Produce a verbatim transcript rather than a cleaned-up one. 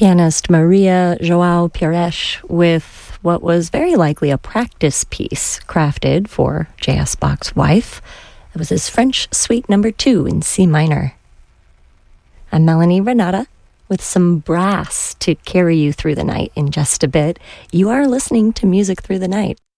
pianist Maria Joao Pires with what was very likely a practice piece crafted for J S. Bach's wife. It was his French Suite Number Two in C minor. I'm Melanie Renata with some brass to carry you through the night in just a bit. You are listening to Music Through the Night.